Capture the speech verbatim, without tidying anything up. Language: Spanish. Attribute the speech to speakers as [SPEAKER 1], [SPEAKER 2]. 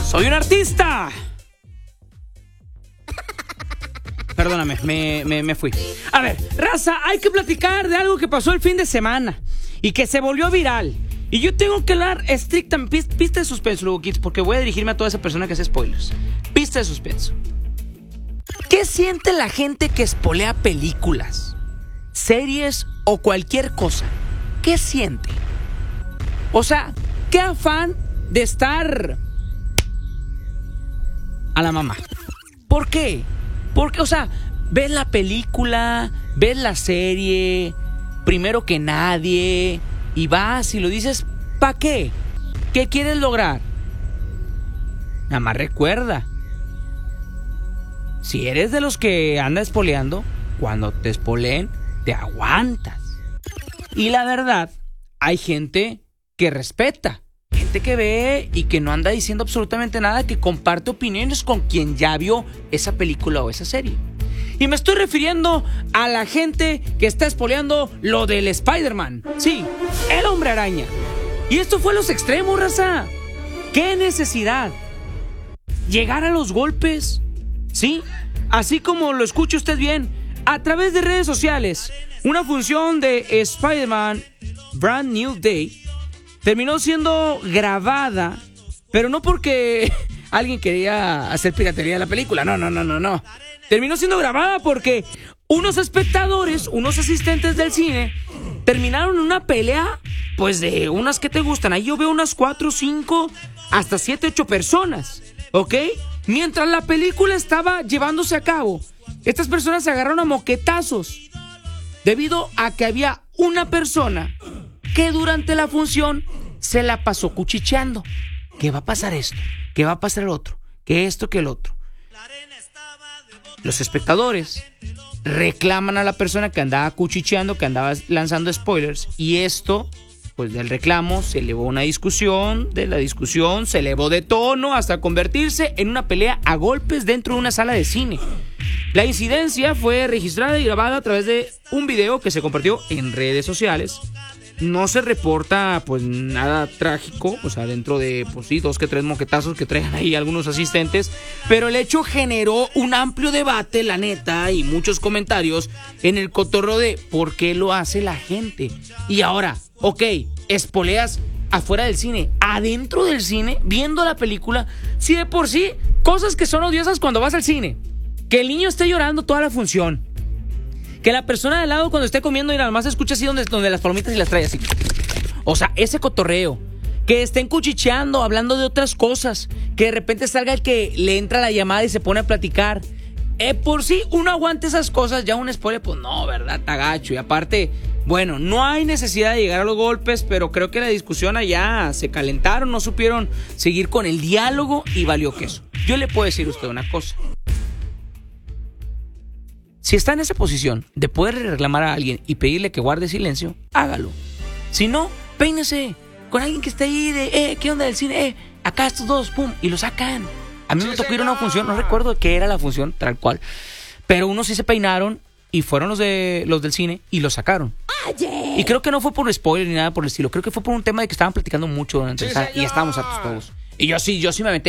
[SPEAKER 1] Soy un artista. Perdóname, me, me, me fui. A ver, raza, hay que platicar de algo que pasó el fin de semana y que se volvió viral. Y yo tengo que hablar estrictamente, pista de suspenso, Lugo Kids, porque voy a dirigirme a toda esa persona que hace spoilers. Pista de suspenso. ¿Qué siente la gente que espolea películas, series o cualquier cosa? ¿Qué siente? O sea, ¿qué afán de estar a la mamá? ¿Por qué? Porque, o sea, ves la película, ves la serie, primero que nadie, y vas y lo dices, ¿para qué? ¿Qué quieres lograr? Nada más recuerda, si eres de los que anda espoleando, cuando te espoleen, te aguantas. Y la verdad, hay gente que respeta, gente que ve y que no anda diciendo absolutamente nada, que comparte opiniones con quien ya vio esa película o esa serie. Y me estoy refiriendo a la gente que está espoleando lo del Spider-Man. Sí, el Hombre Araña. Y esto fue a los extremos, raza. ¿Qué necesidad? ¿Llegar a los golpes? Sí, así como lo escucha usted bien, a través de redes sociales, una función de Spider-Man Brand New Day terminó siendo grabada, pero no porque alguien quería hacer piratería de la película, no, no, no, no, no. Terminó siendo grabada porque unos espectadores, unos asistentes del cine, terminaron una pelea, pues de unas que te gustan. Ahí yo veo unas cuatro, cinco, hasta siete, ocho personas, ¿ok? Mientras la película estaba llevándose a cabo, estas personas se agarraron a moquetazos debido a que había una persona que durante la función se la pasó cuchicheando. ¿Qué va a pasar esto? ¿Qué va a pasar el otro? ¿Qué esto? ¿Qué el otro? Los espectadores reclaman a la persona que andaba cuchicheando, que andaba lanzando spoilers, y esto, pues del reclamo se elevó una discusión, de la discusión se elevó de tono hasta convertirse en una pelea a golpes dentro de una sala de cine. La incidencia fue registrada y grabada a través de un video que se compartió en redes sociales. No se reporta pues nada trágico, o sea, dentro de pues sí, dos que tres moquetazos que traen ahí algunos asistentes, pero el hecho generó un amplio debate, la neta, y muchos comentarios en el cotorreo de ¿por qué lo hace la gente? Y ahora, ok, espoleas afuera del cine, adentro del cine, viendo la película, sí, de por sí, cosas que son odiosas cuando vas al cine, que el niño esté llorando toda la función, que la persona de al lado cuando esté comiendo y nada más escucha así donde, donde las palomitas y las trae así. O sea, ese cotorreo. Que estén cuchicheando, hablando de otras cosas. Que de repente salga el que le entra la llamada y se pone a platicar. Eh, por si uno aguanta esas cosas, ya un spoiler, pues no, ¿verdad? Tagacho. Y aparte, bueno, no hay necesidad de llegar a los golpes, pero creo que la discusión allá se calentaron, no supieron seguir con el diálogo y valió queso. Yo le puedo decir a usted una cosa. Si está en esa posición de poder reclamar a alguien y pedirle que guarde silencio, hágalo. Si no, peínese con alguien que esté ahí de, eh, ¿qué onda del cine? Eh, acá estos dos, pum, y lo sacan. A mí me tocó ir a una función, no recuerdo qué era la función, tal cual. Pero unos sí se peinaron y fueron los de los del cine y lo sacaron. Y creo que no fue por spoiler ni nada por el estilo. Creo que fue por un tema de que estaban platicando mucho durante el y estábamos hartos todos. Y yo sí, yo sí me aventé.